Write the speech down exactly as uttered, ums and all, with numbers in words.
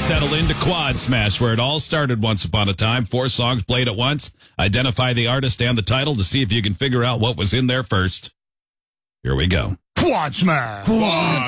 Settle into Quad Smash, where it all started once upon a time. Four songs played at once. Identify the artist and the title to see if you can figure out what was in there first. Here we go. Quad Smash. Quad